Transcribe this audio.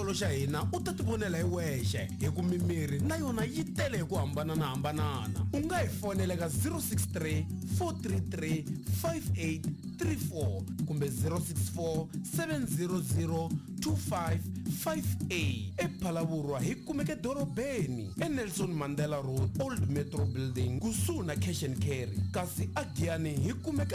xitolo xa hina u ta tivonela hi wexe hi ku mimiri na yona yi tele hi ku hambanana u nga hi fonela ka 063 433 5834 kumbe 064 700 2558 ePhalavurwa hi kumeke dorobeni eNelson Mandela Road Old Metro Building kusuhi na Cash and Carry kasi a Giyani hi kumeka